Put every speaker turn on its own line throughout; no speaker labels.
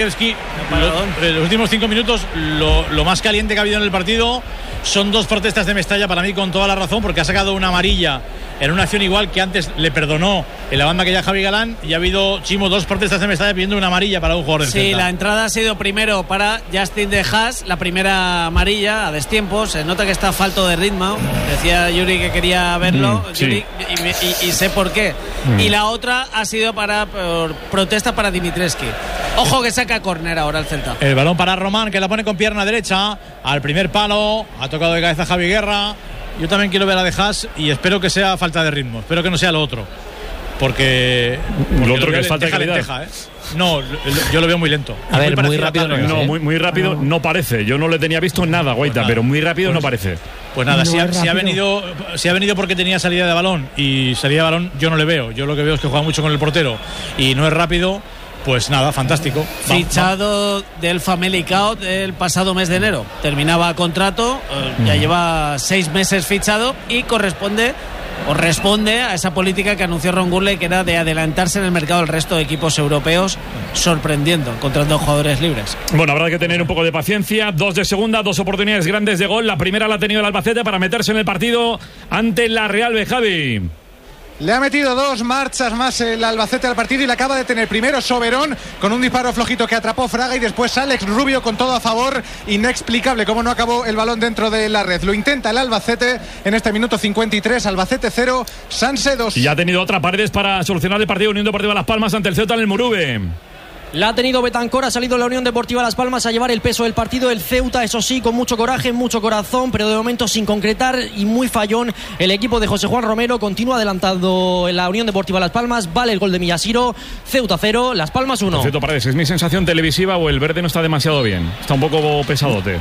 En los últimos 5 minutos lo más caliente que ha habido en el partido son 2 protestas de Mestalla, para mí con toda la razón, porque ha sacado una amarilla en una acción igual que antes le perdonó en la banda que ya Javi Galán, y ha habido, Chimo, 2 protestas de Mestalla pidiendo una amarilla para un jugador del Celta.
Sí, la entrada ha sido primero para Justin de Haas, la primera amarilla a destiempo. Se nota que está falto de ritmo. Decía Yuri que quería verlo, Yuri, y sé por qué. Y la otra ha sido por protesta para Dimitrescu. Ojo que saca córner ahora el Celta.
El balón para Román, que la pone con pierna derecha al primer palo. Ha tocado de cabeza Javi Guerra. Yo también quiero ver a De Haas y espero que sea falta de ritmo. Espero que no sea lo otro. Porque
lo otro que es falta de calidad.
No, yo lo veo muy lento.
A ver, muy rápido
no, muy rápido no parece. Yo no le tenía visto nada, Guaita, pero muy rápido no parece.
Pues nada, si ha venido porque tenía salida de balón, y salida de balón yo no le veo. Yo lo que veo es que juega mucho con el portero y no es rápido. Pues nada, fantástico.
Fichado del Famalicão el pasado mes de enero. Terminaba contrato, ya lleva 6 meses fichado y responde a esa política que anunció Ron Gurley, que era de adelantarse en el mercado del resto de equipos europeos, sorprendiendo, encontrando jugadores libres.
Bueno, habrá que tener un poco de paciencia. 2 de segunda, 2 oportunidades grandes de gol. La primera la ha tenido el Albacete para meterse en el partido ante la Real Bejavi.
Le ha metido 2 marchas más el Albacete al partido y le acaba de tener primero Soberón con un disparo flojito que atrapó Fraga, y después Alex Rubio con todo a favor. Inexplicable cómo no acabó el balón dentro de la red. Lo intenta el Albacete en este minuto 53. Albacete 0, Sanse 2.
Y ha tenido otra Paredes para solucionar el partido. Unión Deportiva Las Palmas ante el Ceuta en el Murube.
La ha tenido Betancor, ha salido la Unión Deportiva Las Palmas a llevar el peso del partido. El Ceuta, eso sí, con mucho coraje, mucho corazón, pero de momento sin concretar y muy fallón. El equipo de José Juan Romero continúa adelantando en la Unión Deportiva Las Palmas. Vale el gol de Millasiro. Ceuta 0, Las Palmas 1.
Cierto, Paredes, ¿es mi sensación televisiva o el verde no está demasiado bien? Está un poco pesadote.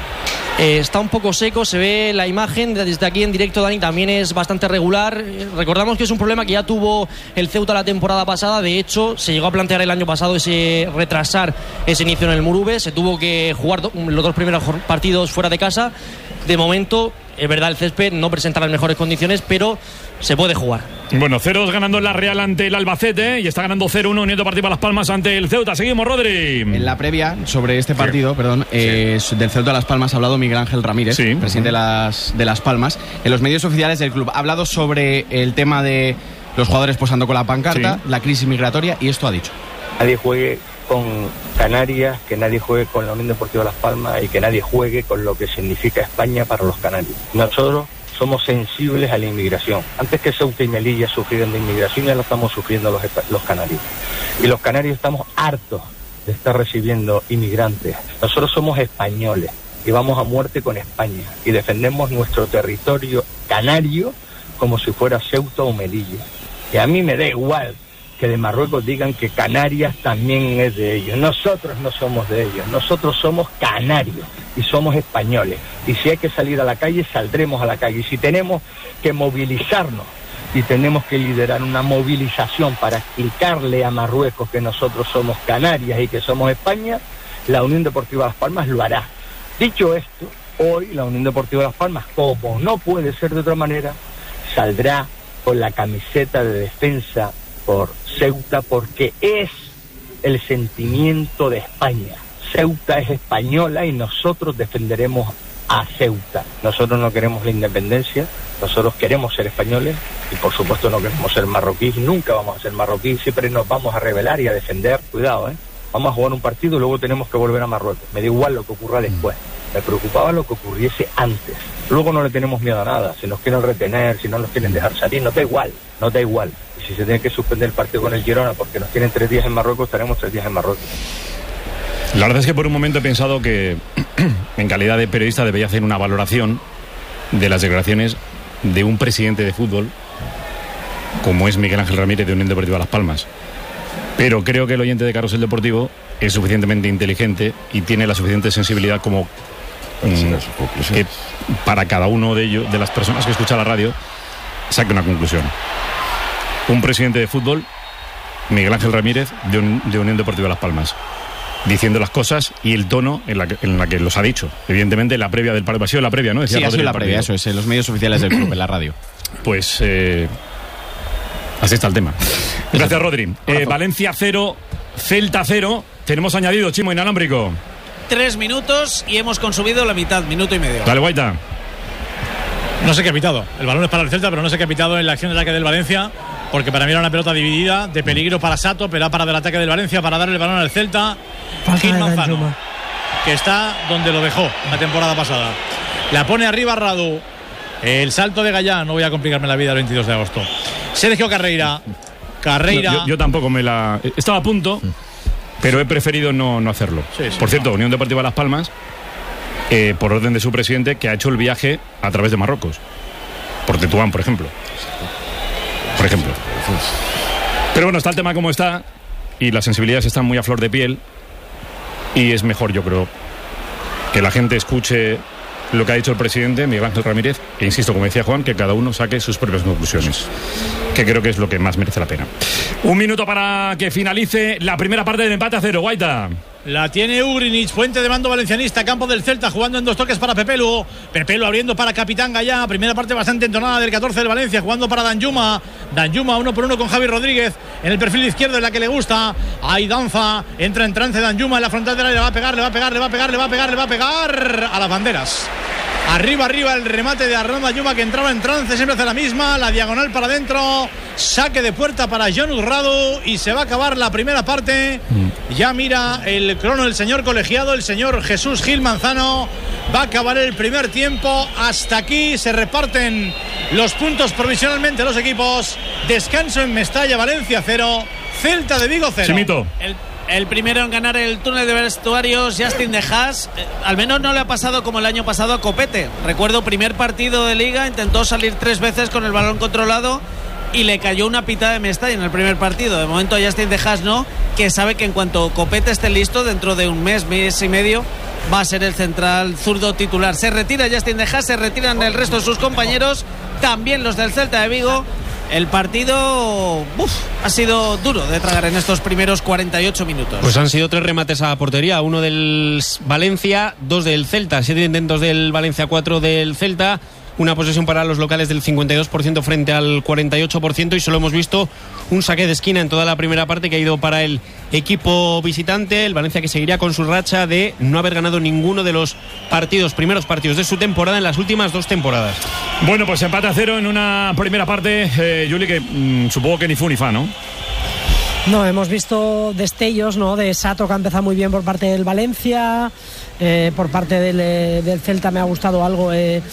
Está un poco seco, se ve la imagen desde aquí en directo, Dani, también es bastante regular. Recordamos que es un problema que ya tuvo el Ceuta la temporada pasada. De hecho, se llegó a plantear el año pasado retrasar ese inicio en el Murube. Se tuvo que jugar los 2 primeros partidos fuera de casa. De momento, es verdad, el césped no presenta las mejores condiciones, pero se puede jugar.
Bueno, 0-2 ganando la Real ante el Albacete, y está ganando 0-1 Unión Deportiva Las Palmas ante el Ceuta. Seguimos, Rodri.
En la previa sobre este partido, del Ceuta Las Palmas ha hablado Miguel Ángel Ramírez, presidente de Las Palmas. En los medios oficiales del club ha hablado sobre el tema de los jugadores posando con la pancarta, la crisis migratoria, y esto ha dicho:
nadie juegue con Canarias, que nadie juegue con la Unión Deportiva Las Palmas y que nadie juegue con lo que significa España para los canarios. Nosotros somos sensibles a la inmigración. Antes que Ceuta y Melilla sufrieran de inmigración, ya lo estamos sufriendo los canarios. Y los canarios estamos hartos de estar recibiendo inmigrantes. Nosotros somos españoles y vamos a muerte con España y defendemos nuestro territorio canario como si fuera Ceuta o Melilla. Y a mí me da igual que de Marruecos digan que Canarias también es de ellos. Nosotros no somos de ellos, nosotros somos canarios y somos españoles. Y si hay que salir a la calle, saldremos a la calle. Y si tenemos que movilizarnos y tenemos que liderar una movilización para explicarle a Marruecos que nosotros somos Canarias y que somos España, la Unión Deportiva Las Palmas lo hará. Dicho esto, hoy la Unión Deportiva Las Palmas, como no puede ser de otra manera, saldrá con la camiseta de defensa por Ceuta, porque es el sentimiento de España. Ceuta es española y nosotros defenderemos a Ceuta. Nosotros no queremos la independencia, nosotros queremos ser españoles y por supuesto no queremos ser marroquíes, nunca vamos a ser marroquíes, siempre nos vamos a rebelar y a defender. Cuidado, vamos a jugar un partido y luego tenemos que volver a Marruecos. Me da igual lo que ocurra después, me preocupaba lo que ocurriese antes. Luego no le tenemos miedo a nada, si nos quieren retener, si no nos quieren dejar salir, no da igual. Y si se tiene que suspender el partido con el Girona porque nos tienen 3 días en Marruecos, estaremos 3 días en Marruecos.
La verdad es que por un momento he pensado que en calidad de periodista debería hacer una valoración de las declaraciones de un presidente de fútbol como es Miguel Ángel Ramírez de Unión Deportiva Las Palmas. Pero creo que el oyente de Carrusel Deportivo es suficientemente inteligente y tiene la suficiente sensibilidad como para cada uno de ellos, de las personas que escucha la radio, saque una conclusión. Un presidente de fútbol, Miguel Ángel Ramírez de Unión Deportiva Las Palmas, diciendo las cosas y el tono en la que los ha dicho. Evidentemente la previa del partido, ha sido la previa, ¿no?
Decía sí, ha sido la previa, eso es, en los medios oficiales del club, en la radio.
Pues así está el tema. Gracias, Rodri. Valencia 0, Celta 0. tenemos añadido, Chimo, inalámbrico.
3 minutos y hemos consumido la mitad, minuto y medio.
Dale, Guaita.
No sé qué ha pitado. El balón es para el Celta, pero no sé qué ha pitado en la acción del ataque del Valencia, porque para mí era una pelota dividida, de peligro para Sato, pero para del ataque del Valencia, para darle el balón al Celta. Gil Manzano, que está donde lo dejó la temporada pasada. La pone arriba Radu. El salto de Gallá, no voy a complicarme la vida el 22 de agosto. Sergio Carreira.
Yo tampoco estaba a punto, pero he preferido no hacerlo. Sí, por cierto, Unión Deportiva Las Palmas, por orden de su presidente, que ha hecho el viaje a través de Marruecos, por Tetuán, por ejemplo. Pero bueno, está el tema como está y las sensibilidades están muy a flor de piel, y es mejor, yo creo, que la gente escuche lo que ha dicho el presidente Miguel Ángel Ramírez, e insisto, como decía Juan, que cada uno saque sus propias conclusiones, que creo que es lo que más merece la pena. 1 minuto para que finalice la primera parte del empate a 0. Guaita.
La tiene Ugrinic, fuente de mando valencianista, campo del Celta, jugando en 2 toques para Pepelu. Pepelu abriendo para Capitán Gallá. Primera parte bastante entonada del 14 del Valencia, jugando para Danjuma. Danjuma 1 por 1 con Javi Rodríguez en el perfil izquierdo, en la que le gusta. Ahí danza, entra en trance Danjuma en la frontal del área, le va a pegar a las banderas. Arriba el remate de Arnaldo Danjuma, que entraba en trance, siempre hace la misma, la diagonal para adentro, saque de puerta para Janus Radu, y se va a acabar la primera parte. Ya mira el crono el señor colegiado, el señor Jesús Gil Manzano. Va a acabar el primer tiempo. Hasta aquí se reparten los puntos provisionalmente los equipos. Descanso en Mestalla, Valencia 0, Celta de Vigo 0.
Chimito.
El primero en ganar el túnel de vestuarios, Justin de Haas. Al menos no le ha pasado como el año pasado a Copete. Recuerdo, primer partido de Liga, intentó salir 3 veces con el balón controlado y le cayó una pitada de Mestalla en el primer partido. De momento a Justin de Haas no, que sabe que en cuanto Copete esté listo, dentro de un mes y medio, va a ser el central zurdo titular. Se retira Justin de Haas, se retiran el resto de sus compañeros, también los del Celta de Vigo. El partido ha sido duro de tragar en estos primeros 48 minutos.
Pues han sido 3 remates a portería, 1 del Valencia, 2 del Celta, 7 intentos del Valencia, 4 del Celta. Una posesión para los locales del 52% frente al 48%, y solo hemos visto un saque de esquina en toda la primera parte que ha ido para el equipo visitante. El Valencia, que seguiría con su racha de no haber ganado ninguno de los primeros partidos de su temporada en las últimas 2 temporadas.
Bueno, pues empate a 0 en una primera parte, Juli, que supongo que ni fu ni fa, ¿no?
No, hemos visto destellos, ¿no?, de Sato, que ha empezado muy bien por parte del Valencia. Por parte del Celta me ha gustado algo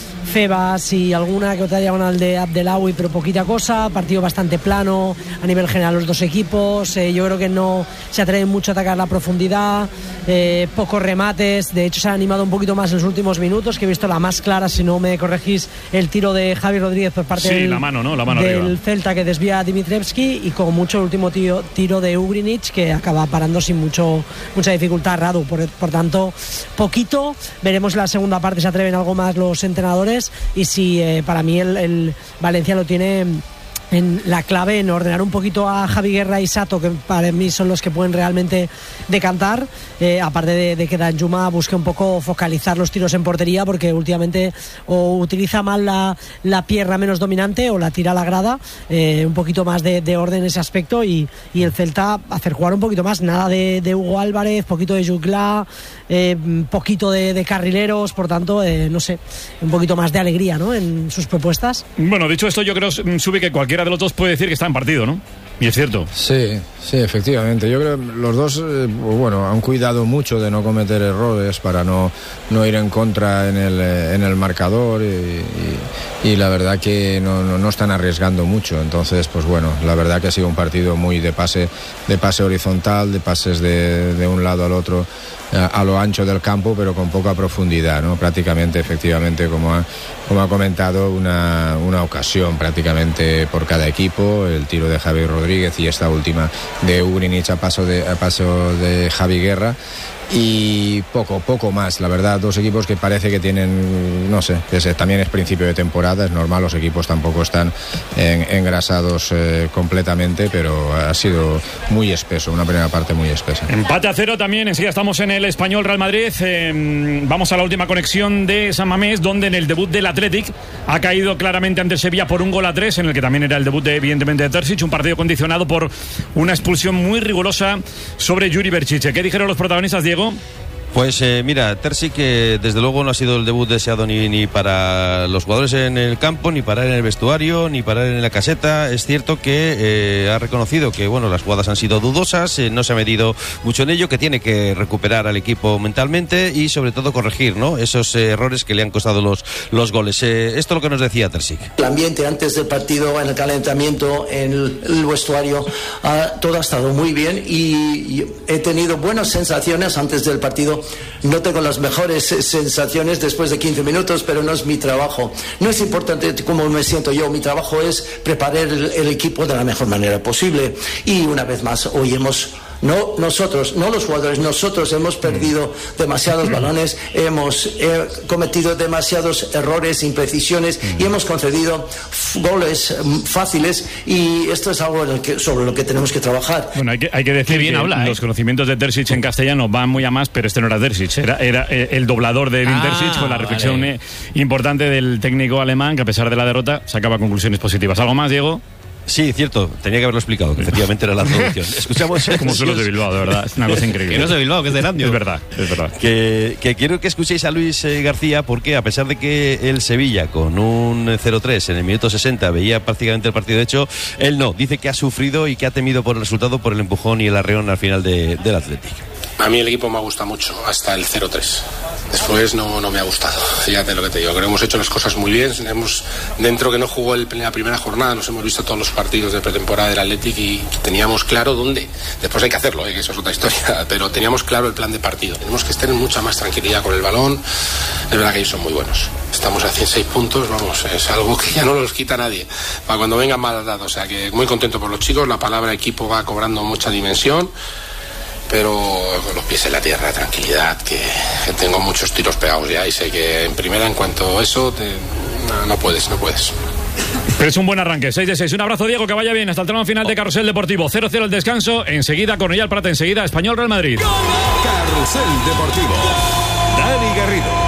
Febas y alguna que otra diagonal de Abdelawi, pero poquita cosa. Partido bastante plano a nivel general los dos equipos. Yo creo que no se atreven mucho a atacar la profundidad, pocos remates. De hecho, se ha animado un poquito más en los últimos minutos, que he visto la más clara, si no me corregís, el tiro de Javi Rodríguez por parte del
arriba.
Celta, que desvía a Dimitrievski, y como mucho el último tiro de Ugrinic, que acaba parando sin mucha dificultad Radu. Por tanto, poquito. Veremos en la segunda parte si atreven algo más los entrenadores, y si para mí el Valencia lo tiene en la clave, en ordenar un poquito a Javi Guerra y Sato, que para mí son los que pueden realmente decantar, aparte de que Danjuma busque un poco focalizar los tiros en portería, porque últimamente o utiliza mal la pierna menos dominante o la tira a la grada. Un poquito más de orden en ese aspecto, y el Celta hacer jugar un poquito más, nada de Hugo Álvarez, poquito de Jugla, poquito de carrileros. Por tanto, no sé, un poquito más de alegría, ¿no?, en sus propuestas.
Bueno, dicho esto, yo creo, Subi, que cualquiera de los dos puede decir que está en partido, ¿no? Y es cierto.
Sí, efectivamente. Yo creo que los dos han cuidado mucho de no cometer errores para no ir en contra en el marcador, y la verdad que no están arriesgando mucho. Entonces, pues bueno, la verdad que ha sido un partido muy de pase horizontal, de pases de un lado al otro, a lo ancho del campo, pero con poca profundidad, ¿no? Prácticamente, efectivamente, como ha comentado, una ocasión prácticamente por cada equipo. El tiro de Javi Rodríguez y esta última de Ugrinic a paso de Javi Guerra. y poco más, la verdad. Dos equipos que parece que tienen, no sé, también es principio de temporada, es normal, los equipos tampoco están engrasados completamente, pero ha sido muy espeso, una primera parte muy espesa.
Empate a 0 también, enseguida estamos en el Español Real Madrid. Vamos a la última conexión de San Mamés, donde en el debut del Athletic ha caído claramente ante el Sevilla por 1-3, en el que también era el debut evidentemente de Terzic, un partido condicionado por una expulsión muy rigurosa sobre Yuri Berchiche. ¿Qué dijeron los protagonistas, Diego?
Pues mira, Terzic desde luego no ha sido el debut deseado ni para los jugadores en el campo, ni para él en el vestuario, ni para él en la caseta. Es cierto que ha reconocido que bueno, las jugadas han sido dudosas, no se ha medido mucho en ello, que tiene que recuperar al equipo mentalmente y sobre todo corregir, ¿no?, esos errores que le han costado los goles. Esto es lo que nos decía Terzic.
El ambiente antes del partido, en el calentamiento, en el vestuario, todo ha estado muy bien y he tenido buenas sensaciones antes del partido. No tengo las mejores sensaciones después de 15 minutos, pero no es mi trabajo. No es importante cómo me siento yo. Mi trabajo es preparar el equipo de la mejor manera posible. Y una vez más, hoy no nosotros, no los jugadores, nosotros hemos perdido demasiados balones, hemos cometido demasiados errores, imprecisiones y hemos concedido goles fáciles, y esto es algo sobre lo que tenemos que trabajar.
Bueno, hay que decir que los conocimientos de Terzic en castellano van muy a más, pero este no era Terzic, era el doblador de Edin Terzic, con la reflexión importante del técnico alemán, que a pesar de la derrota sacaba conclusiones positivas. ¿Algo más, Diego?
Sí, cierto, tenía que haberlo explicado, que efectivamente era la traducción. Escuchamos
como son los de Bilbao, de verdad, es una cosa increíble.
Que no es de Bilbao, que es de Erandio.
Es verdad.
Que quiero que escuchéis a Luis García, porque a pesar de que el Sevilla con un 0-3 en el minuto 60 veía prácticamente el partido hecho, él no, dice que ha sufrido y que ha temido por el resultado, por el empujón y el arreón al final del Athletic.
A mí el equipo me ha gustado mucho, hasta el 0-3. Después no me ha gustado, fíjate lo que te digo. Creo que hemos hecho las cosas muy bien. Dentro que no jugó la primera jornada, nos hemos visto todos los partidos de pretemporada del Athletic y teníamos claro dónde. Después hay que hacerlo, que eso es otra historia, pero teníamos claro el plan de partido. Tenemos que estar en mucha más tranquilidad con el balón. Es verdad que ellos son muy buenos. Estamos a 106 puntos, vamos, es algo que ya no los quita nadie para cuando vengan mal dados. O sea que muy contento por los chicos, la palabra equipo va cobrando mucha dimensión, pero con los pies en la tierra, tranquilidad, que tengo muchos tiros pegados ya y sé que en primera, en cuanto a eso, no puedes.
Pero es un buen arranque, 6-6. Un abrazo, Diego, que vaya bien hasta el tramo final de Carrusel Deportivo. 0-0 el descanso, enseguida Cornellà al Prat, enseguida Español Real Madrid.
Carrusel Deportivo, Dani Garrido.